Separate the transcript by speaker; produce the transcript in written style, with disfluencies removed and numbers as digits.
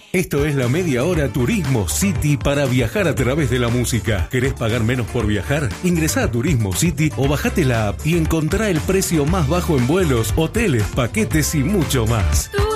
Speaker 1: Esto es la media hora Turismo City para viajar a través de la música. ¿Querés pagar menos por viajar? Ingresá a Turismo City o bajate la app y encontrá el precio más bajo en vuelos, hoteles, paquetes y mucho más.